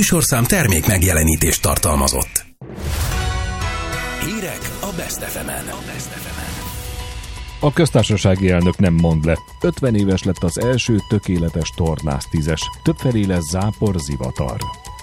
műsorszám termék megjelenítést tartalmazott. Hírek a Best FM-en. A köztársasági elnök nem mond le. 50 éves lett az első tökéletes tornász 10-es. Többfelé lesz zápor, zivatar.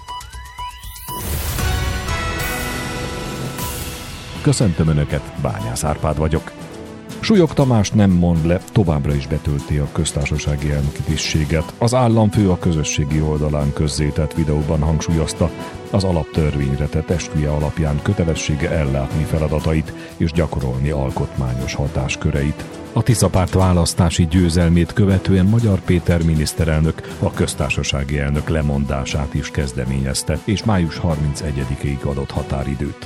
Köszöntöm Önöket, Bányász Árpád vagyok. Súlyog Tamás nem mond le, továbbra is betölti a köztársasági elnöki tisztséget. Az államfő a közösségi oldalán közzétett videóban hangsúlyozta, az alaptörvényre tett esküje alapján kötelessége ellátni feladatait és gyakorolni alkotmányos hatásköreit. A Tisza párt választási győzelmét követően Magyar Péter miniszterelnök a köztársasági elnök lemondását is kezdeményezte, és május 31-ig adott határidőt.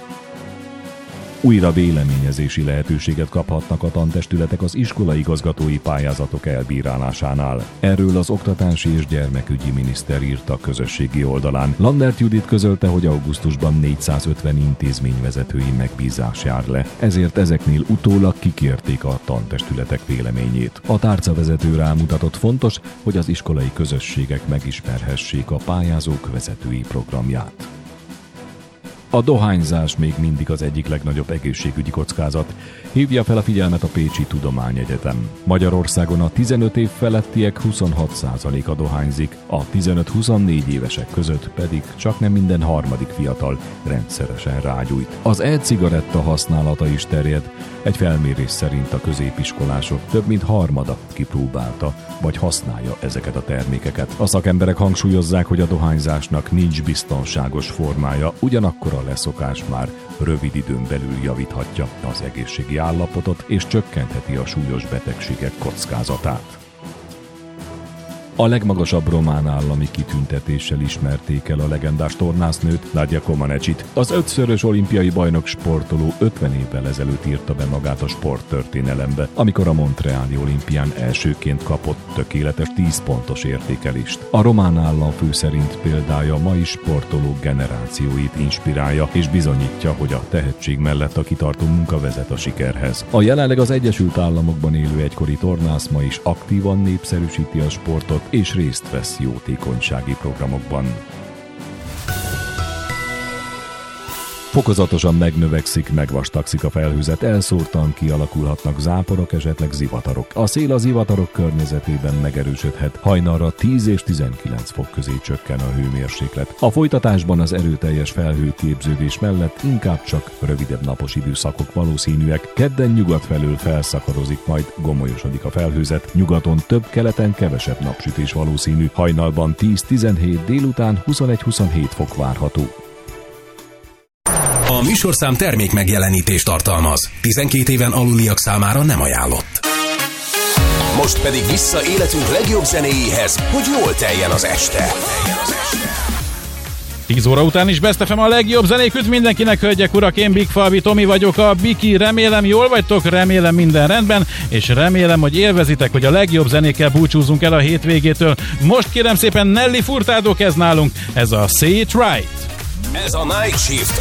Újra véleményezési lehetőséget kaphatnak a tantestületek az iskolaigazgatói pályázatok elbírálásánál. Erről az oktatási és gyermekügyi miniszter írt a közösségi oldalán. Landert Judit közölte, hogy augusztusban 450 intézményvezetői megbízás jár le, ezért ezeknél utólag kikérték a tantestületek véleményét. A tárcavezető rámutatott, fontos, hogy az iskolai közösségek megismerhessék a pályázók vezetői programját. A dohányzás még mindig az egyik legnagyobb egészségügyi kockázat. Hívja fel a figyelmet a Pécsi Tudományegyetem. Magyarországon a 15 év felettiek 26%-a dohányzik, a 15-24 évesek között pedig csaknem minden harmadik fiatal rendszeresen rágyújt. Az e-cigaretta használata is terjed. Egy felmérés szerint a középiskolások több mint harmada kipróbálta vagy használja ezeket a termékeket. A szakemberek hangsúlyozzák, hogy a dohányzásnak nincs biztonságos formája, ugyanakkor a leszokás már rövid időn belül javíthatja az egészségi állapotot és csökkentheti a súlyos betegségek kockázatát. A legmagasabb román állami kitüntetéssel ismerték el a legendás tornásznőt, Nadia Comanecit. Az 5-szörös olimpiai bajnok sportoló 50 évvel ezelőtt írta be magát a sporttörténelembe, amikor a montreali olimpián elsőként kapott tökéletes 10 pontos értékelést. A román államfő szerint példája mai sportolók generációit inspirálja, és bizonyítja, hogy a tehetség mellett a kitartó munka vezet a sikerhez. A jelenleg az Egyesült Államokban élő egykori tornász ma is aktívan népszerűsíti a sportot, és részt vesz jótékonysági programokban. Fokozatosan megnövekszik, megvastagszik a felhőzet, elszórtan kialakulhatnak záporok, esetleg zivatarok. A szél a zivatarok környezetében megerősödhet, hajnalra 10 és 19 fok közé csökken a hőmérséklet. A folytatásban az erőteljes felhőképződés mellett inkább csak rövidebb napos időszakok valószínűek. Kedden nyugat felől felszakarozik, majd gomolyosodik a felhőzet, nyugaton több, keleten kevesebb napsütés valószínű, hajnalban 10-17, délután 21-27 fok várható. A műsorszám termék megjelenítést tartalmaz. 12 éven aluliak számára nem ajánlott. Most pedig vissza életünk legjobb zenéjéhez, hogy jól teljen az este. 10 óra után is Best FM a legjobb zenék üt mindenkinek, hölgyek, urak, én Big Falvi Tomi vagyok, a Biki, remélem jól vagytok, remélem minden rendben, és remélem, hogy élvezitek, hogy a legjobb zenékkel búcsúzunk el a hétvégétől. Most kérem szépen Nelly Furtado kezd nálunk, ez a Say It Right. Ez a Night Shift